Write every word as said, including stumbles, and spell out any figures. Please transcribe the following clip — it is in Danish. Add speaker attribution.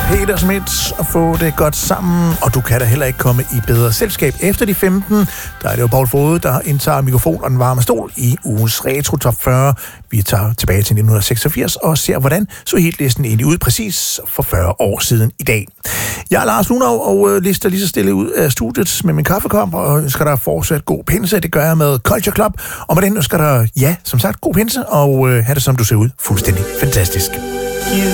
Speaker 1: Peter Smith og få det godt sammen, og du kan da heller ikke komme i bedre selskab efter de femten. Der er det jo Paul Fode, der indtager mikrofon og den varme stol i ugens Retro Top fyrre. Vi tager tilbage til nitten seksogfirs og ser, hvordan så helt listen egentlig ud præcis for fyrre år siden i dag. Jeg er Lars Lunov og lister lige så stille ud af studiet med min kaffekop, og skal der fortsat god pinse. Det gør jeg med Culture Club, og med den skal der, ja, som sagt, god pinse, og øh, have det som du ser ud. Fuldstændig fantastisk.